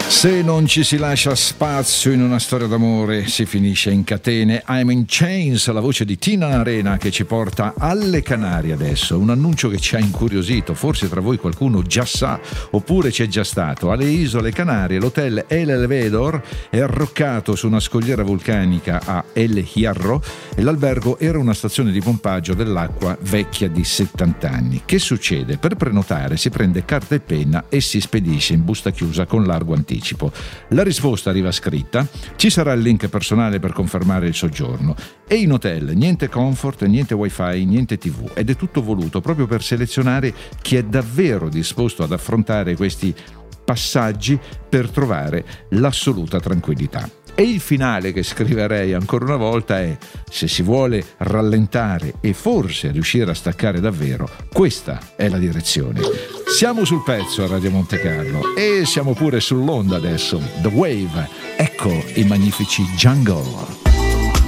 Se non ci si lascia spazio in una storia d'amore, si finisce in catene. I'm in Chains, la voce di Tina Arena che ci porta alle Canarie adesso. Un annuncio che ci ha incuriosito, forse tra voi qualcuno già sa, oppure c'è già stato. Alle isole Canarie l'hotel El Elvedor è arroccato su una scogliera vulcanica a El Hierro e l'albergo era una stazione di pompaggio dell'acqua vecchia di 70 anni. Che succede? Per prenotare si prende carta e penna e si spedisce in busta chiusa con largo anticipo. La risposta arriva scritta, ci sarà il link personale per confermare il soggiorno e in hotel niente comfort, niente wifi, niente tv ed è tutto voluto proprio per selezionare chi è davvero disposto ad affrontare questi passaggi per trovare l'assoluta tranquillità. E il finale che scriverei ancora una volta è: se si vuole rallentare e forse riuscire a staccare davvero, questa è la direzione. Siamo sul pezzo a Radio Monte Carlo e siamo pure sull'onda adesso. The Wave, ecco i magnifici Jungle.